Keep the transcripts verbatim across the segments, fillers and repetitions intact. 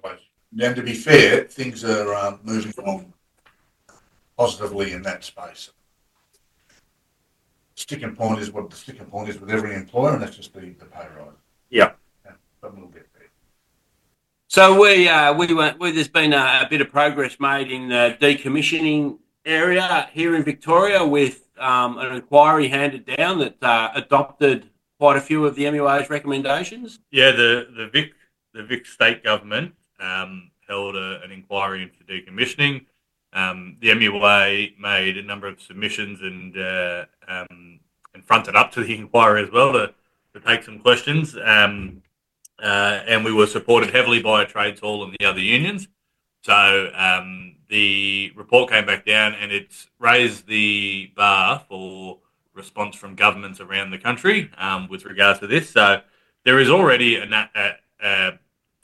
replace. And to be fair, things are um, moving along positively in that space. Sticking point is what the sticking point is with every employer, and that's just the, the pay rise. Yeah. yeah. But we'll get there. So we uh, we went. We, there's been a, a bit of progress made in the decommissioning area here in Victoria, with um, an inquiry handed down that uh, adopted quite a few of the M U A's recommendations. Yeah, the the Vic the Vic state government um, held a, an inquiry into decommissioning. Um, the M U A made a number of submissions and uh, um, and fronted up to the inquiry as well to, to take some questions. Um, uh, and we were supported heavily by Trades Hall and the other unions. So um, the report came back down, and it's raised the bar for response from governments around the country um, with regard to this. So there is already a, na- a, a,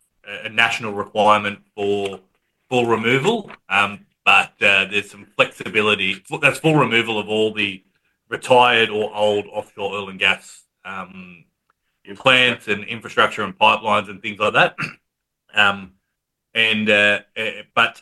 a national requirement for full removal. Um, But uh, there's some flexibility. That's full removal of all the retired or old offshore oil and gas um, plants and infrastructure and pipelines and things like that. um, and uh, uh, but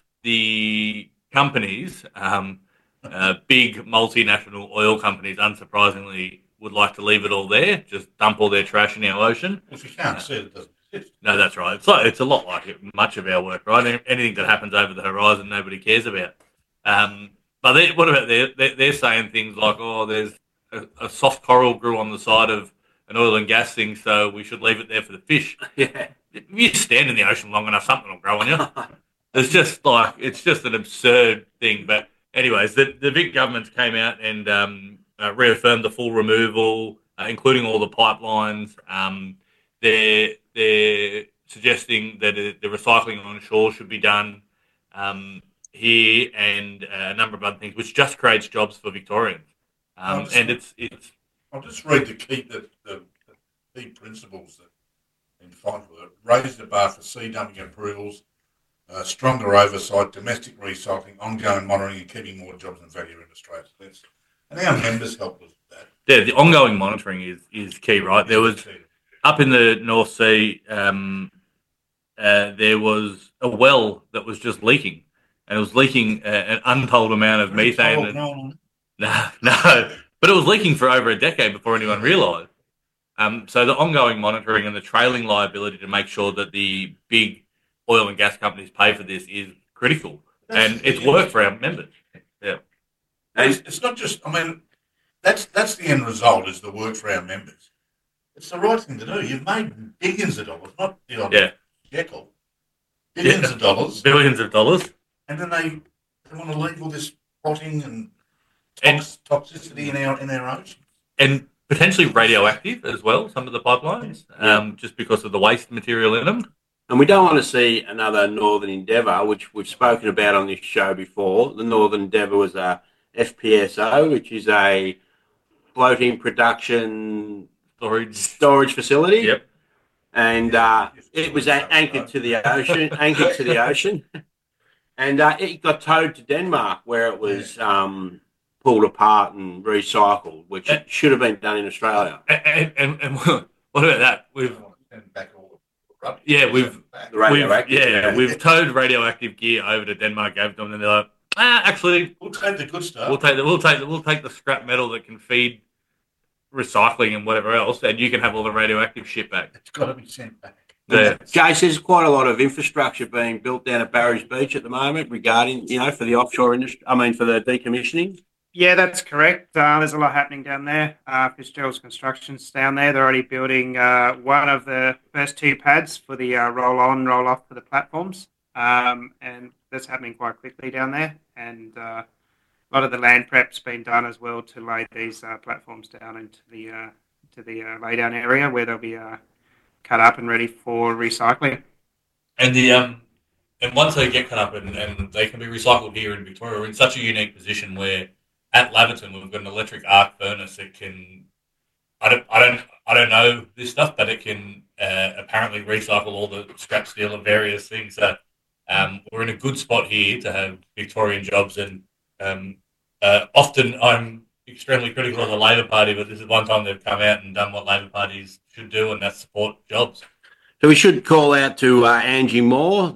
the companies, um, uh, big multinational oil companies, unsurprisingly, would like to leave it all there, just dump all their trash in our ocean. If you can't see it, it doesn't. No, that's right. It's like, it's a lot like it, much of our work, right? Anything that happens over the horizon, nobody cares about. Um, but they, what about they, they? They're saying things like, "Oh, there's a, a soft coral grew on the side of an oil and gas thing, so we should leave it there for the fish." Yeah, if you stand in the ocean long enough, something will grow on you. It's just like it's just an absurd thing. But anyways, the the Vic governments came out and um, uh, reaffirmed the full removal, uh, including all the pipelines. Um, they're They're suggesting that the recycling on shore should be done um, here, and a number of other things, which just creates jobs for Victorians. Um, just, and it's it's. I'll just read the key the, the, the key principles that in five word raise the bar for sea dumping approvals, uh, stronger oversight, domestic recycling, ongoing monitoring, and keeping more jobs and value in Australia. So that's, and our members help us with that. Yeah, the ongoing monitoring is is key, right? There was. Up in the North Sea, um, uh, there was a well that was just leaking, and it was leaking uh, an untold amount of Very methane. cold, And, no, no, no, but it was leaking for over a decade before anyone realised. Um, so the ongoing monitoring and the trailing liability to make sure that the big oil and gas companies pay for this is critical, That's and it's worked for our members. Yeah, and it's, it's not just. I mean, that's that's the end result is the work for our members. It's the right thing to do. You've made billions of dollars, not the odd yeah, shekel. Billions yeah. of dollars. billions of dollars, And then they, they want to leave all this potting and, and tox- toxicity in our in our ocean. and potentially radioactive as well. Some of the pipelines, Yeah. um, just because of the waste material in them. and we don't want to see another Northern Endeavour, which we've spoken about on this show before. The Northern Endeavour was a F P S O, which is a floating production Storage. storage facility. Yep. And uh, it was a- anchored to the ocean, anchored to the ocean, and uh, it got towed to Denmark, where it was um, pulled apart and recycled, which Uh, should have been done in Australia. And, and, and what about that? We've And back all the rubbish. Yeah, we've- Back. The radioactive, we've, yeah, yeah. we've towed radioactive gear over to Denmark, gave them, and they're like, ah, actually, We'll take the good stuff. we'll take the we'll take the, we'll take the scrap metal that can feed recycling and whatever else, and you can have all the radioactive shit back. It's got to be sent back. Yeah. Jace, there's quite a lot of infrastructure being built down at Barry's Beach at the moment regarding, you know, for the offshore industry, I mean, for the decommissioning. Yeah, that's correct. Uh, there's a lot happening down there. Uh, Fitzgerald's Construction's down there. They're already building uh, one of the first two pads for the uh, roll-on, roll-off for the platforms. Um, and that's happening quite quickly down there. And uh, a lot of the land prep's been done as well to lay these uh, platforms down into the uh, to the uh, laydown area where they'll be uh, cut up and ready for recycling. And the um, and once they get cut up and, and they can be recycled here in Victoria, we're in such a unique position where at Laverton we've got an electric arc furnace that can. I don't, I don't, I don't know this stuff, but it can uh, apparently recycle all the scrap steel and various things. So um, we're in a good spot here to have Victorian jobs, and um, uh, often I'm extremely critical of the Labor Party, but this is one time they've come out and done what Labor parties should do, and that's support jobs. So we should call out to uh, Angie Moore,